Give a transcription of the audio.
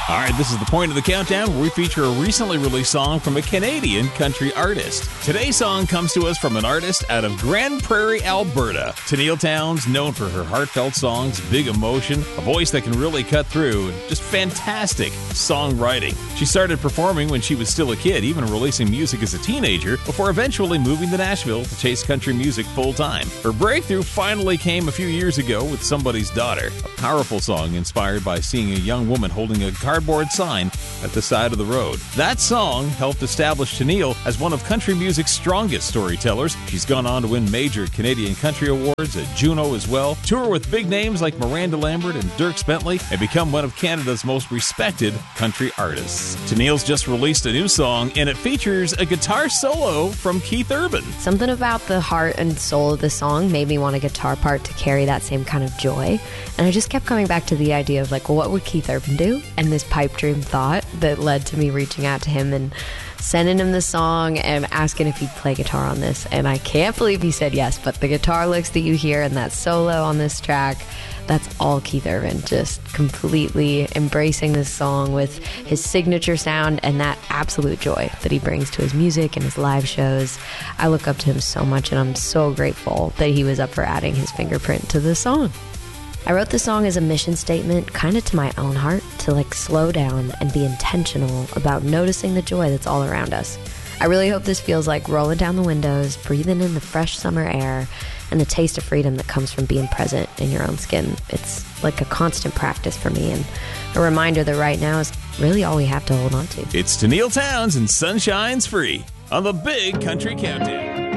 All right, this is the point of the countdown where we feature a recently released song from a Canadian country artist. Today's song comes to us from an artist out of Grand Prairie, Alberta. Tenille Townes, known for her heartfelt songs, big emotion, a voice that can really cut through, and just fantastic songwriting. She started performing when she was still a kid, even releasing music as a teenager, before eventually moving to Nashville to chase country music full-time. Her breakthrough finally came a few years ago with Somebody's Daughter, a powerful song inspired by seeing a young woman holding a cardboard sign at the side of the road. That song helped establish Tenille as one of country music's strongest storytellers. She's gone on to win major Canadian Country Awards at Juno as well, tour with big names like Miranda Lambert and Dierks Bentley, and become one of Canada's most respected country artists. Tenille's just released a new song, and it features a guitar solo from Keith Urban. Something about the heart and soul of the song made me want a guitar part to carry that same kind of joy. And I just kept coming back to the idea of, like, well, what would Keith Urban do? And this pipe dream thought that led to me reaching out to him and sending him the song and asking if he'd play guitar on this. And I can't believe he said yes, but the guitar licks that you hear in that solo on this track, that's all Keith Urban, just completely embracing this song with his signature sound and that absolute joy that he brings to his music and his live shows. I look up to him so much, and I'm so grateful that he was up for adding his fingerprint to this song. I wrote this song as a mission statement, kind of to my own heart, to slow down and be intentional about noticing the joy that's all around us. I really hope this feels like rolling down the windows, breathing in the fresh summer air, and the taste of freedom that comes from being present in your own skin. It's like a constant practice for me, and a reminder that right now is really all we have to hold on to. It's Tenille Townes and Sunshine's Free on the Big Country Countdown.